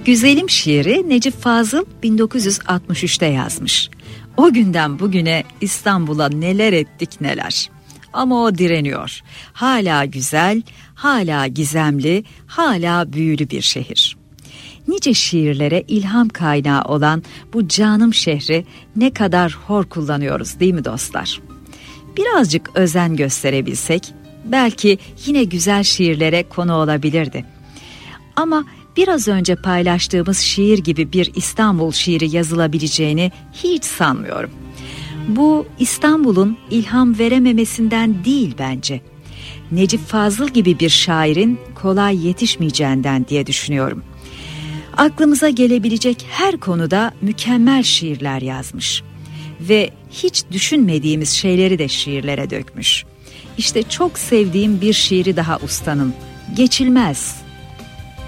Güzelim şiiri Necip Fazıl 1963'te yazmış. O günden bugüne İstanbul'a neler ettik neler. Ama o direniyor. Hala güzel, hala gizemli, hala büyülü bir şehir. Nice şiirlere ilham kaynağı olan bu canım şehri ne kadar hor kullanıyoruz değil mi dostlar? Birazcık özen gösterebilsek belki yine güzel şiirlere konu olabilirdi. Ama biraz önce paylaştığımız şiir gibi bir İstanbul şiiri yazılabileceğini hiç sanmıyorum. Bu İstanbul'un ilham verememesinden değil bence. Necip Fazıl gibi bir şairin kolay yetişmeyeceğinden diye düşünüyorum. Aklımıza gelebilecek her konuda mükemmel şiirler yazmış. Ve hiç düşünmediğimiz şeyleri de şiirlere dökmüş. İşte çok sevdiğim bir şiiri daha ustanın. Geçilmez.